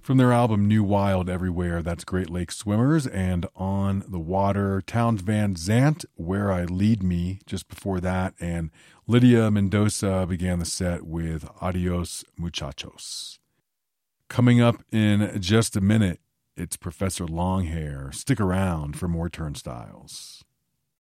From their album New Wild Everywhere, that's Great Lakes Swimmers, and On the Water, Townes Van Zandt, Where I Lead Me, just before that, and Lydia Mendoza began the set with Adios Muchachos. Coming up in just a minute, it's Professor Longhair. Stick around for more Turnstiles.